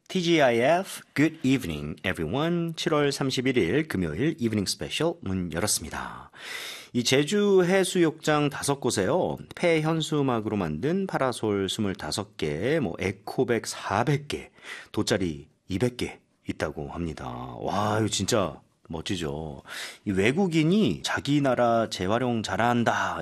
TGIF Good Evening Everyone 7월 31일 금요일 이브닝 스페셜 문 열었습니다. 이 제주 해수욕장 5곳에요. 폐현수막으로 만든 파라솔 25개, 에코백 400개, 돗자리 200개 있다고 합니다. 와, 이거 진짜 멋지죠. 이 외국인이 자기 나라 재활용 잘한다